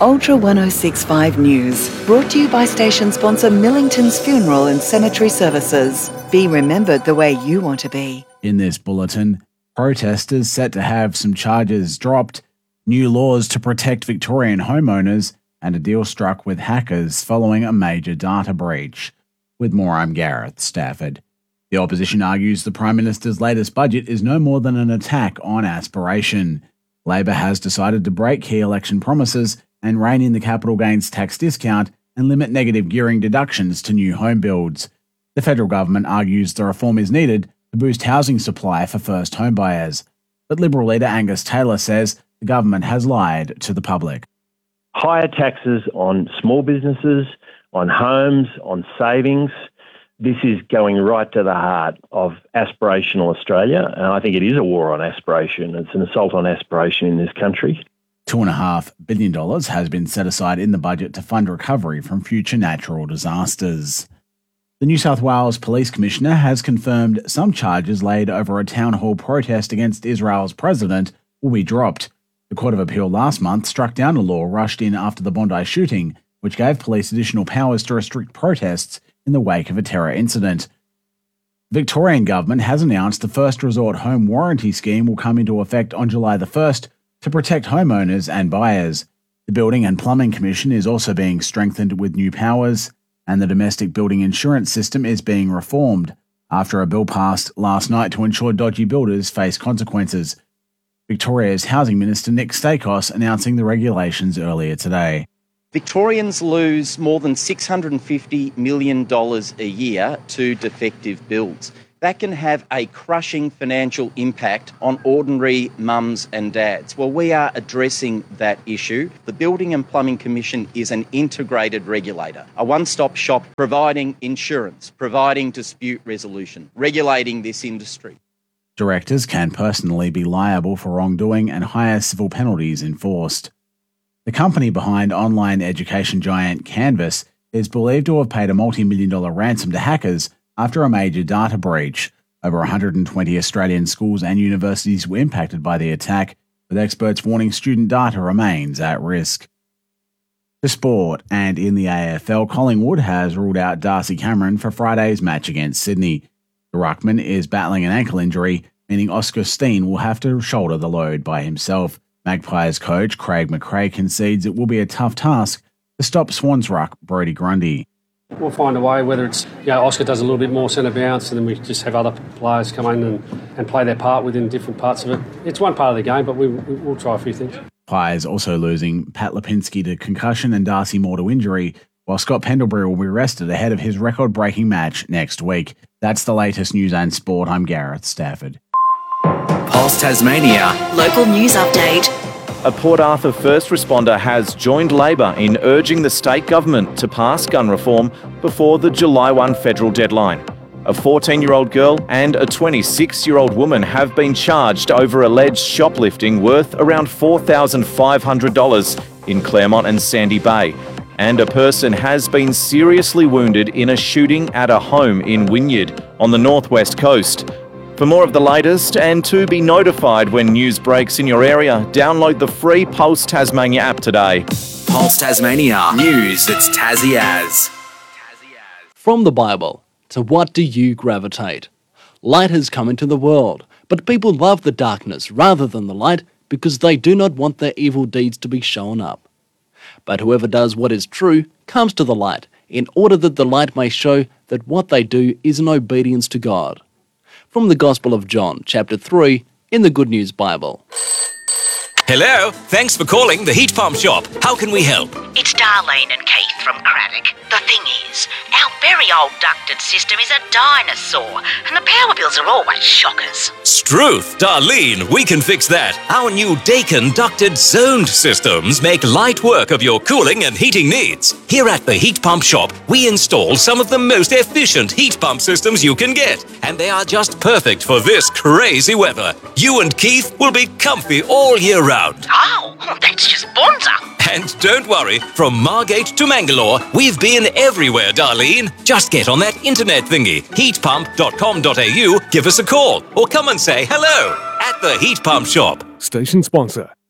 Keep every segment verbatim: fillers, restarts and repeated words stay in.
Ultra one oh six point five News, brought to you by station sponsor Millington's Funeral and Cemetery Services. Be remembered the way you want to be. In this bulletin, protesters set to have some charges dropped, new laws to protect Victorian homeowners, and a deal struck with hackers following a major data breach. With more, I'm Gareth Stafford. The opposition argues the Prime Minister's latest budget is no more than an attack on aspiration. Labor has decided to break key election promises and rein in the capital gains tax discount and limit negative gearing deductions to new home builds. The federal government argues the reform is needed to boost housing supply for first home buyers. But Liberal leader Angus Taylor says the government has lied to the public. Higher taxes on small businesses, on homes, on savings. This is going right to the heart of aspirational Australia, and I think it is a war on aspiration. It's an assault on aspiration in this country. Two and a half billion dollars has been set aside in the budget to fund recovery from future natural disasters. The New South Wales Police Commissioner has confirmed some charges laid over a town hall protest against Israel's president will be dropped. The Court of Appeal last month struck down a law rushed in after the Bondi shooting, which gave police additional powers to restrict protests in the wake of a terror incident. The Victorian government has announced the First Resort Home Warranty Scheme will come into effect on July the first to protect homeowners and buyers. The Building and Plumbing Commission is also being strengthened with new powers, and the domestic building insurance system is being reformed after a bill passed last night to ensure dodgy builders face consequences. Victoria's Housing Minister Nick Stakos announcing the regulations earlier today. Victorians lose more than six hundred fifty million dollars a year to defective builds. That can have a crushing financial impact on ordinary mums and dads. Well, we are addressing that issue. The Building and Plumbing Commission is an integrated regulator, a one-stop shop providing insurance, providing dispute resolution, regulating this industry. Directors can personally be liable for wrongdoing and higher civil penalties enforced. The company behind online education giant Canvas is believed to have paid a multi-million dollar ransom to hackers after a major data breach. Over one hundred twenty Australian schools and universities were impacted by the attack, with experts warning student data remains at risk. To sport, and in the A F L, Collingwood has ruled out Darcy Cameron for Friday's match against Sydney. The ruckman is battling an ankle injury, meaning Oscar Steen will have to shoulder the load by himself. Magpies coach Craig McRae concedes it will be a tough task to stop Swans ruck Brodie Grundy. We'll find a way, whether it's, you know, Oscar does a little bit more centre bounce and then we just have other players come in and, and play their part within different parts of it. It's one part of the game, but we, we'll try a few things. Pies also losing Pat Lipinski to concussion and Darcy Moore to injury, while Scott Pendlebury will be rested ahead of his record-breaking match next week. That's the latest news and sport. I'm Gareth Stafford. Pulse Tasmania. Local news update. A Port Arthur first responder has joined Labor in urging the state government to pass gun reform before the July first federal deadline. A fourteen-year-old girl and a twenty-six-year-old woman have been charged over alleged shoplifting worth around four thousand five hundred dollars in Claremont and Sandy Bay. And a person has been seriously wounded in a shooting at a home in Wynyard on the northwest coast. For more of the latest and to be notified when news breaks in your area, download the free Pulse Tasmania app today. Pulse Tasmania. News that's Tassie as. From the Bible, to what do you gravitate? Light has come into the world, but people love the darkness rather than the light because they do not want their evil deeds to be shown up. But whoever does what is true comes to the light, in order that the light may show that what they do is in obedience to God. From the Gospel of John, chapter three, in the Good News Bible. Hello, thanks for calling the Heat Pump Shop. How can we help? It's Darlene and Keith from Craddock. The thing is, our very old ducted system is a dinosaur, and the power bills are always shockers. Struth, Darlene, we can fix that. Our new Daikin ducted zoned systems make light work of your cooling and heating needs. Here at the Heat Pump Shop, we install some of the most efficient heat pump systems you can get, and they are just perfect for this crazy weather. You and Keith will be comfy all year round. Oh, that's just bonza. And don't worry, from Margate to Mangalore, we've been everywhere, Darlene. Just get on that internet thingy, heat pump dot com dot a u, give us a call, or come and say hello at the Heat Pump Shop. Station sponsor.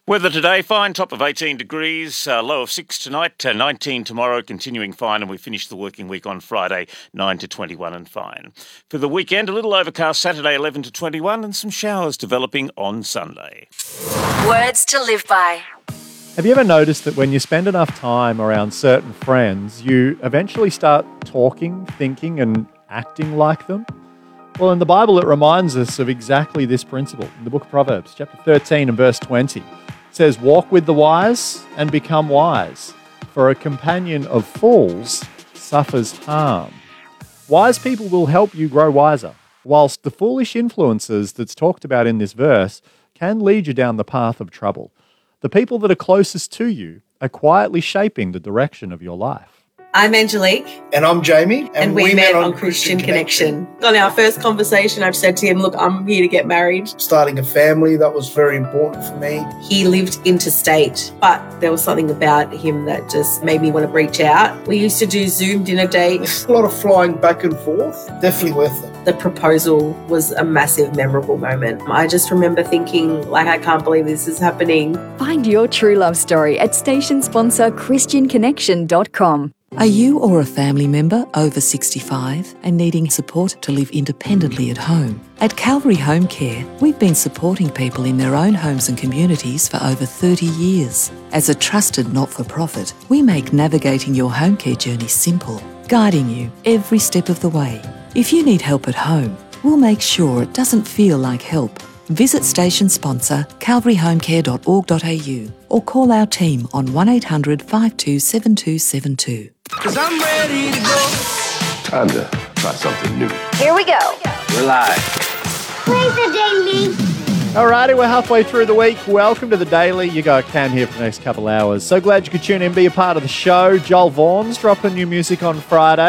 Weather today, fine, top of eighteen degrees, uh, low of six tonight, uh, nineteen tomorrow, continuing fine, and we finish the working week on Friday, nine to twenty-one and fine. For the weekend, a little overcast Saturday, eleven to twenty-one, and some showers developing on Sunday. Words to live by. Have you ever noticed that when you spend enough time around certain friends, you eventually start talking, thinking, and acting like them? Well, in the Bible, it reminds us of exactly this principle. In the book of Proverbs, chapter thirteen and verse twenty, it says, "Walk with the wise and become wise, for a companion of fools suffers harm." Wise people will help you grow wiser, whilst the foolish influences that's talked about in this verse can lead you down the path of trouble. The people that are closest to you are quietly shaping the direction of your life. I'm Angelique. And I'm Jamie. And, and we, we met, met on Christian, Christian Connection. Connection. On our first conversation, I've said to him, look, I'm here to get married. Starting a family, that was very important for me. He lived interstate, but there was something about him that just made me want to reach out. We used to do Zoom dinner dates. A lot of flying back and forth. Definitely worth it. The proposal was a massive, memorable moment. I just remember thinking, like, I can't believe this is happening. Find your true love story at station sponsor christian connection dot com. Are you or a family member over sixty-five and needing support to live independently at home? At Calvary Home Care, we've been supporting people in their own homes and communities for over thirty years. As a trusted not-for-profit, we make navigating your home care journey simple, guiding you every step of the way. If you need help at home, we'll make sure it doesn't feel like help. Visit station sponsor calvary home care dot org dot a u or call our team on one eight hundred five two seven two seven two. Cause I'm ready to go. Time to try something new. Here we go. We're live. Where's the daily? Alrighty, we're halfway through the week. Welcome to the Daily. You got Cam here for the next couple hours. So glad you could tune in, be a part of the show. Joel Vaughan's dropping new music on Friday.